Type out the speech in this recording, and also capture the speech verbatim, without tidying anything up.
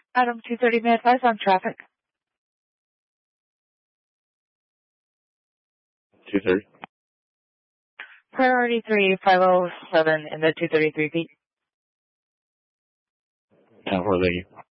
Item two thirty, may I advise on traffic? two thirty. Priority three five oh seven in the two thirty-three peak. ten four, thank you.